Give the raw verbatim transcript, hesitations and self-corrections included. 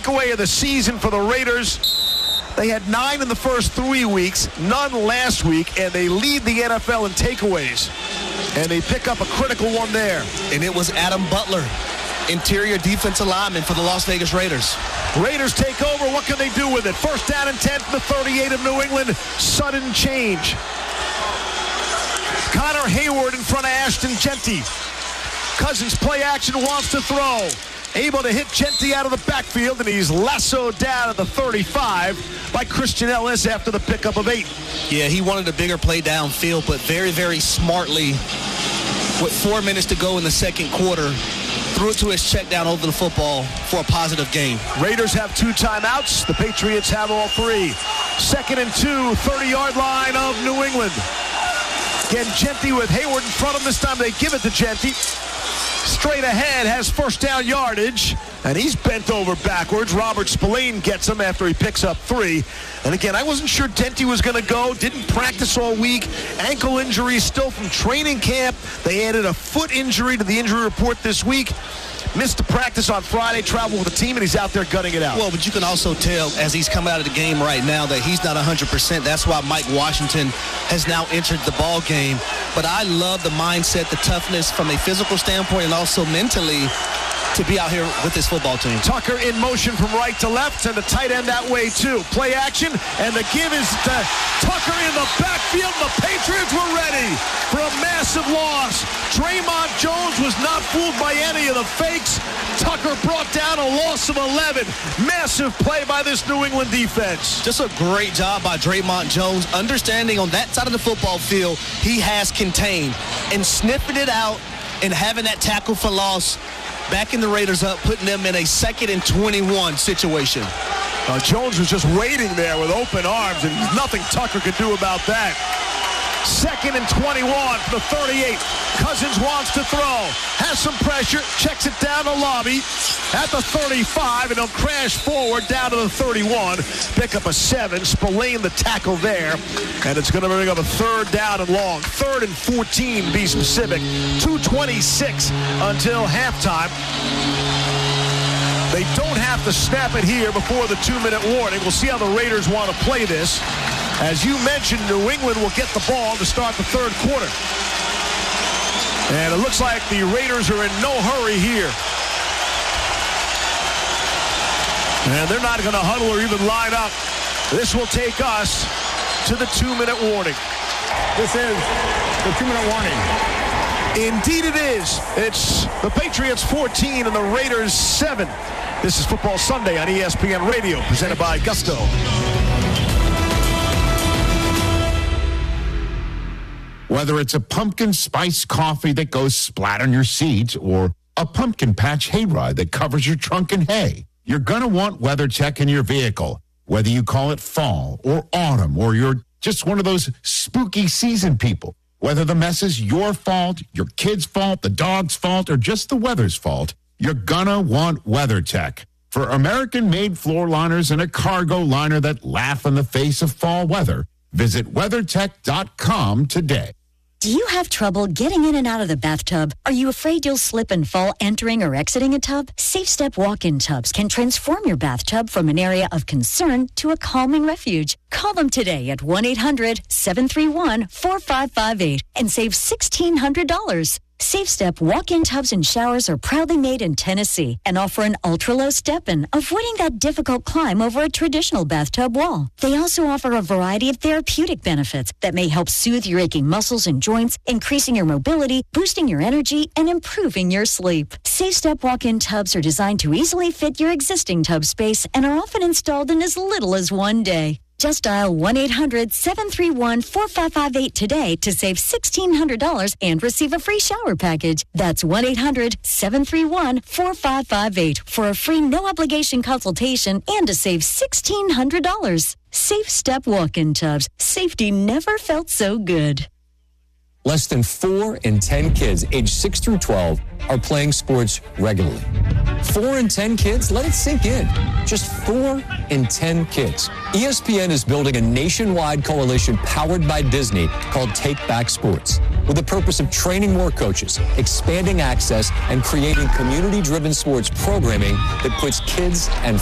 takeaway of the season for the Raiders. They had nine in the first three weeks, none last week, and they lead the N F L in takeaways. And they pick up a critical one there. And it was Adam Butler, interior defensive lineman for the Las Vegas Raiders. Raiders take over. What can they do with it? First down and ten from the thirty-eight of New England. Sudden change. Connor Hayward in front of Ashton Jeanty. Cousins play action, wants to throw. Able to hit Jeanty out of the backfield, and he's lassoed down at the thirty-five by Christian Ellis after the pickup of eight. Yeah, he wanted a bigger play downfield, but very, very smartly, with four minutes to go in the second quarter, threw it to his check down over the football for a positive gain. Raiders have two timeouts. The Patriots have all three. Second and two, thirty-yard line of New England. Again, Jeanty with Hayward in front of him. This time they give it to Jeanty. Straight ahead, has first down yardage, and he's bent over backwards. Robert Spillane gets him after he picks up three. And again, I wasn't sure Jeanty was going to go. Didn't practice all week. Ankle injury still from training camp. They added a foot injury to the injury report this week. Missed the practice on Friday, traveled with the team, and he's out there gunning it out. Well, but you can also tell as he's coming out of the game right now that he's not one hundred percent. That's why Mike Washington has now entered the ball game. But I love the mindset, the toughness from a physical standpoint and also mentally to be out here with this football team. Tucker in motion from right to left, and the tight end that way too. Play action, and the give is to Tucker in the backfield. The Patriots were ready for a massive loss. Draymond Jones was not fooled by any of the fakes. Tucker brought down a loss of eleven. Massive play by this New England defense. Just a great job by Draymond Jones, understanding on that side of the football field he has contained and sniffing it out and having that tackle for loss, backing the Raiders up, putting them in a second and twenty-one situation. Uh, Jones was just waiting there with open arms, and nothing Tucker could do about that. Second and twenty-one for the thirty-eight. Cousins wants to throw. Has some pressure. Checks it down to Lobby at the thirty-five, and he'll crash forward down to the thirty-one. Pick up a seven. Spillane the tackle there, and it's going to bring up a third down and long. Third and fourteen, be specific. two twenty-six until halftime. They don't have to snap it here before the two-minute warning. We'll see how the Raiders want to play this. As you mentioned, New England will get the ball to start the third quarter. And it looks like the Raiders are in no hurry here. And they're not going to huddle or even line up. This will take us to the two-minute warning. This is the two-minute warning. Indeed it is. It's the Patriots fourteen and the Raiders seven. This is Football Sunday on E S P N Radio, presented by Gusto. Whether it's a pumpkin spice coffee that goes splat on your seat or a pumpkin patch hayride that covers your trunk in hay, you're going to want WeatherTech in your vehicle. Whether you call it fall or autumn or you're just one of those spooky season people, whether the mess is your fault, your kid's fault, the dog's fault, or just the weather's fault, you're going to want WeatherTech. For American-made floor liners and a cargo liner that laugh in the face of fall weather, visit WeatherTech dot com today. Do you have trouble getting in and out of the bathtub? Are you afraid you'll slip and fall entering or exiting a tub? SafeStep walk-in tubs can transform your bathtub from an area of concern to a calming refuge. Call them today at one eight hundred seven three one four five five eight and save one thousand six hundred dollars. SafeStep walk-in tubs and showers are proudly made in Tennessee and offer an ultra-low step-in, avoiding that difficult climb over a traditional bathtub wall. They also offer a variety of therapeutic benefits that may help soothe your aching muscles and joints, increasing your mobility, boosting your energy, and improving your sleep. SafeStep walk-in tubs are designed to easily fit your existing tub space and are often installed in as little as one day. Just dial one eight hundred seven three one four five five eight today to save one thousand six hundred dollars and receive a free shower package. That's one eight hundred seven three one four five five eight for a free no-obligation consultation and to save one thousand six hundred dollars. SafeStep walk-in tubs. Safety never felt so good. Less than four in ten kids aged six through twelve are playing sports regularly. Four in ten kids? Let it sink in. Just four in ten kids. E S P N is building a nationwide coalition powered by Disney called Take Back Sports, with the purpose of training more coaches, expanding access, and creating community-driven sports programming that puts kids and